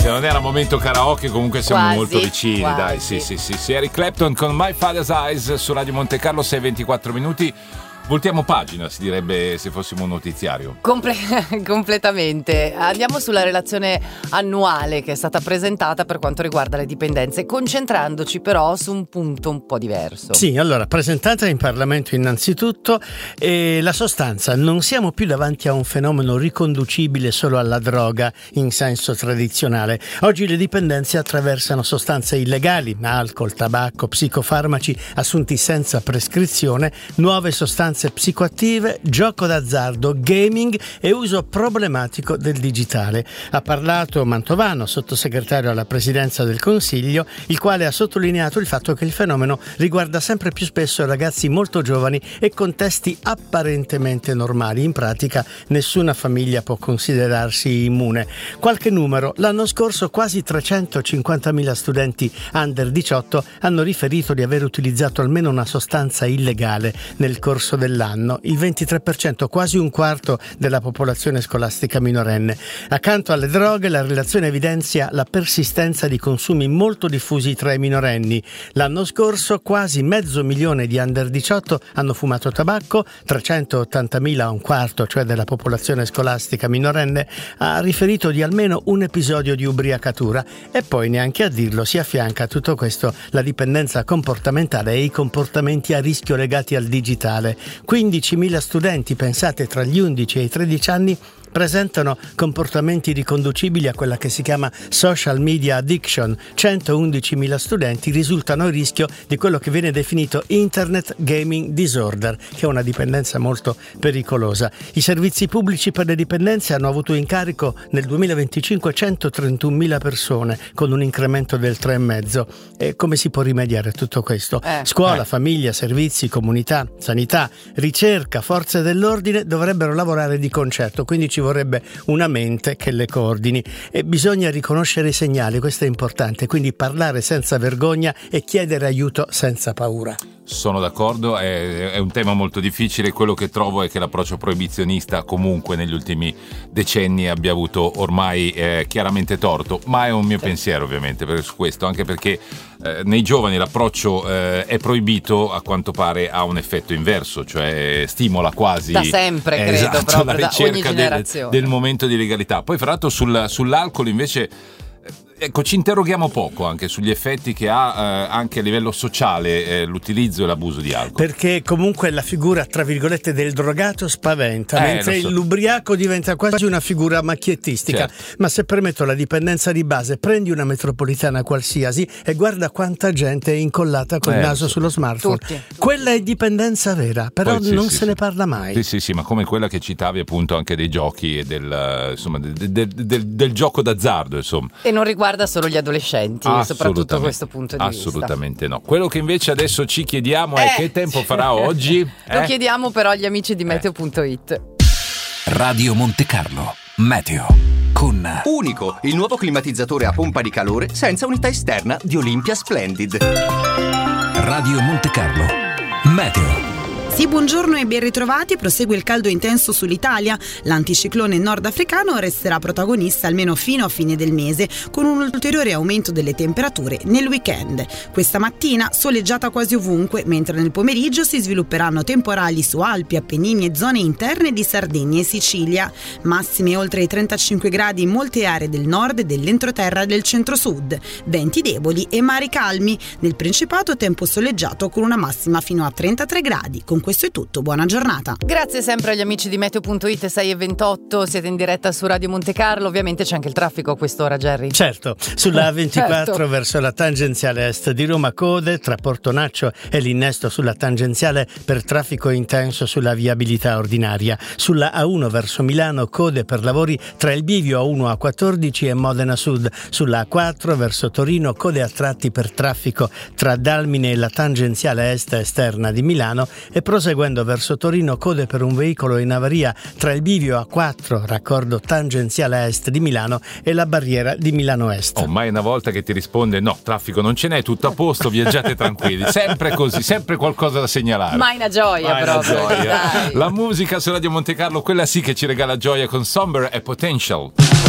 se non era momento karaoke, comunque siamo Quasi, molto vicini, quasi. dai, sì. Eric Clapton con My Father's Eyes su Radio Monte Carlo, 6:24 minuti. Voltiamo pagina, si direbbe se fossimo un notiziario. Completamente. Andiamo sulla relazione annuale che è stata presentata per quanto riguarda le dipendenze, concentrandoci però su un punto un po' diverso. Sì, allora, presentata in Parlamento innanzitutto, la sostanza: non siamo più davanti a un fenomeno riconducibile solo alla droga in senso tradizionale. Oggi le dipendenze attraversano sostanze illegali, alcol, tabacco, psicofarmaci assunti senza prescrizione, nuove sostanze psicoattive, gioco d'azzardo, gaming e uso problematico del digitale. Ha parlato Mantovano, sottosegretario alla Presidenza del Consiglio, il quale ha sottolineato il fatto che il fenomeno riguarda sempre più spesso ragazzi molto giovani e contesti apparentemente normali. In pratica nessuna famiglia può considerarsi immune. Qualche numero: l'anno scorso quasi 350.000 studenti under 18 hanno riferito di aver utilizzato almeno una sostanza illegale nel corso dell'anno, il 23%, quasi un quarto della popolazione scolastica minorenne. Accanto alle droghe, la relazione evidenzia la persistenza di consumi molto diffusi tra i minorenni. L'anno scorso quasi 500.000 di under 18 hanno fumato tabacco, 380.000, un quarto, cioè della popolazione scolastica minorenne, ha riferito di almeno un episodio di ubriacatura. E poi, neanche a dirlo, si affianca a tutto questo la dipendenza comportamentale e i comportamenti a rischio legati al digitale. 15.000 studenti, pensate, tra gli 11 e i 13 anni, presentano comportamenti riconducibili a quella che si chiama social media addiction. 111.000 studenti risultano a rischio di quello che viene definito internet gaming disorder, che è una dipendenza molto pericolosa. I servizi pubblici per le dipendenze hanno avuto in carico nel 2025 131.000 persone, con un incremento del 3,5. E come si può rimediare a tutto questo? Scuola, famiglia, servizi, comunità, sanità, ricerca, forze dell'ordine dovrebbero lavorare di concerto, quindi ci vorrebbe una mente che le coordini e bisogna riconoscere i segnali, questo è importante, quindi parlare senza vergogna e chiedere aiuto senza paura. Sono d'accordo, è un tema molto difficile. Quello che trovo è che l'approccio proibizionista comunque negli ultimi decenni abbia avuto ormai chiaramente torto, ma è un mio pensiero ovviamente su questo, anche perché nei giovani l'approccio è proibito, a quanto pare ha un effetto inverso, cioè stimola quasi da sempre, credo, esatto, proprio la da ogni ricerca generazione del momento di legalità. Poi fra l'altro sull'alcol invece, ecco, ci interroghiamo poco anche sugli effetti che ha anche a livello sociale l'utilizzo e l'abuso di alcol. Perché comunque la figura, tra virgolette, del drogato spaventa, mentre l'ubriaco diventa quasi una figura macchiettistica. Certo. Ma se permetto la dipendenza di base, prendi una metropolitana qualsiasi e guarda quanta gente è incollata col naso sullo smartphone. Tutti. Quella è dipendenza vera, però poi, non se ne parla mai. Sì, ma come quella che citavi appunto anche dei giochi e del gioco d'azzardo, insomma. E non riguarda solo gli adolescenti, soprattutto a questo punto di vista. Assolutamente no. Quello che invece adesso ci chiediamo è che tempo farà oggi? Lo chiediamo però agli amici di Meteo.it. Radio Monte Carlo Meteo con Unico, il nuovo climatizzatore a pompa di calore senza unità esterna di Olympia Splendid. Radio Monte Carlo Meteo. Sì, buongiorno e ben ritrovati. Prosegue il caldo intenso sull'Italia. L'anticiclone nordafricano resterà protagonista almeno fino a fine del mese, con un ulteriore aumento delle temperature nel weekend. Questa mattina soleggiata quasi ovunque, mentre nel pomeriggio si svilupperanno temporali su Alpi, Appennini e zone interne di Sardegna e Sicilia. Massime oltre i 35 gradi in molte aree del nord e dell'entroterra e del centro-sud. Venti deboli e mari calmi. Nel Principato tempo soleggiato con una massima fino a 33 gradi. Con questo è tutto, buona giornata. Grazie sempre agli amici di Meteo.it, 6:28, siete in diretta su Radio Monte Carlo. Ovviamente c'è anche il traffico a quest'ora, Gerry. Certo, sulla A24 verso la tangenziale est di Roma code tra Portonaccio e l'innesto sulla tangenziale per traffico intenso sulla viabilità ordinaria. Sulla A1 verso Milano code per lavori tra il bivio A1 A14 e Modena Sud. Sulla A4 verso Torino code a tratti per traffico tra Dalmine e la tangenziale est esterna di Milano, e proseguendo verso Torino code per un veicolo in avaria tra il bivio A4 raccordo tangenziale est di Milano e la barriera di Milano Est. Mai una volta che ti risponde no, traffico non ce n'è, tutto a posto, viaggiate tranquilli. Sempre così, sempre qualcosa da segnalare. Mai una gioia, proprio. Gioia. La musica su Radio Monte Carlo, quella sì che ci regala gioia con Somber e Potential.